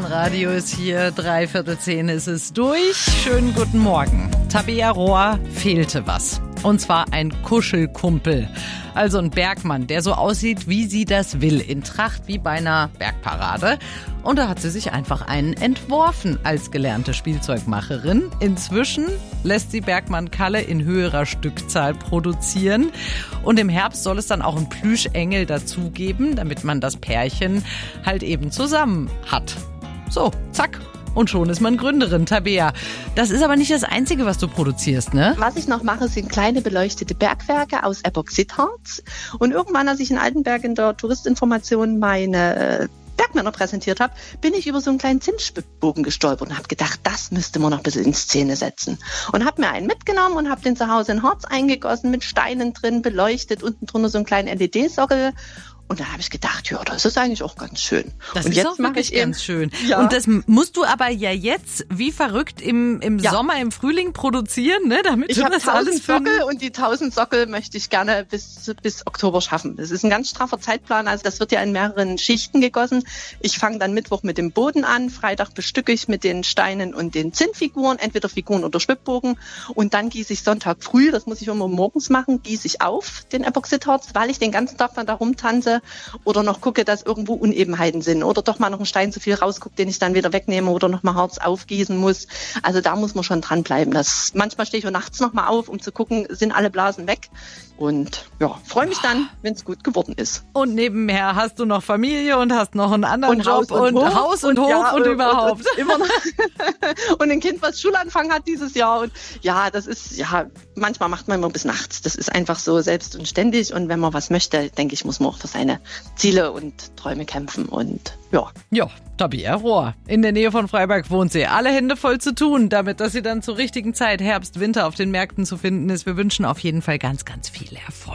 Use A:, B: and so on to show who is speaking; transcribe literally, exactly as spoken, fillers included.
A: Sachsenradio ist hier, drei Viertel zehn ist es durch. Schönen guten Morgen. Tabea Rohr fehlte was. Und zwar ein Kuschelkumpel. Also ein Bergmann, der so aussieht, wie sie das will. In Tracht wie bei einer Bergparade. Und da hat sie sich einfach einen entworfen als gelernte Spielzeugmacherin. Inzwischen lässt sie Bergmann Kalle in höherer Stückzahl produzieren. Und im Herbst soll es dann auch einen Plüschengel dazugeben, damit man das Pärchen halt eben zusammen hat. So, zack. Und schon ist man Gründerin, Tabea. Das ist aber nicht das Einzige, was du produzierst, ne?
B: Was ich noch mache, sind kleine beleuchtete Bergwerke aus Epoxidharz. Und irgendwann, als ich in Altenberg in der Touristinformation meine Bergmänner präsentiert habe, bin ich über so einen kleinen Zinsbogen gestolpert und habe gedacht, das müsste man noch ein bisschen in Szene setzen. Und habe mir einen mitgenommen und habe den zu Hause in Harz eingegossen, mit Steinen drin, beleuchtet, unten drunter so einen kleinen L E D-Sockel. Und da habe ich gedacht, ja, das ist eigentlich auch ganz schön.
A: Das
B: und
A: ist
B: jetzt
A: auch wirklich
B: ich eben,
A: ganz schön.
B: Ja.
A: Und das musst du aber ja jetzt wie verrückt im, im
B: Ja.
A: Sommer, im Frühling produzieren, ne? Damit
B: Ich
A: du
B: habe
A: das alles
B: tausend
A: für
B: Sockel und die tausend Sockel möchte ich gerne bis, bis Oktober schaffen. Das ist ein ganz straffer Zeitplan, also das wird ja in mehreren Schichten gegossen. Ich fange dann Mittwoch mit dem Boden an, Freitag bestücke ich mit den Steinen und den Zinnfiguren, entweder Figuren oder Schwibbogen, und dann gieße ich Sonntag früh, das muss ich immer morgens machen, gieße ich auf den Epoxidharz, weil ich den ganzen Tag dann da rumtanze oder noch gucke, dass irgendwo Unebenheiten sind oder doch mal noch ein Stein zu viel rausguckt, den ich dann wieder wegnehme oder noch mal Harz aufgießen muss. Also da muss man schon dranbleiben. Das, manchmal stehe ich auch nachts noch mal auf, um zu gucken, sind alle Blasen weg. Und ja, freue mich dann, wenn es gut geworden ist.
A: Und nebenher hast du noch Familie und hast noch einen anderen
B: Und
A: Job
B: Haus und
A: und
B: Hof
A: Haus und,
B: und
A: Hof
B: ja,
A: und,
B: und-
A: überhaupt.
B: Und, immer noch und ein Kind, was Schulanfang hat dieses Jahr. Und ja, das ist, ja, manchmal macht man immer bis nachts. Das ist einfach so selbst und ständig. Und wenn man was möchte, denke ich, muss man auch für seine Ziele und Träume kämpfen. Und ja.
A: Ja, Tabea Rohr. In der Nähe von Freiberg wohnt sie. Alle Hände voll zu tun, damit, dass sie dann zur richtigen Zeit Herbst, Winter auf den Märkten zu finden ist. Wir wünschen auf jeden Fall ganz, ganz viel Erfolg.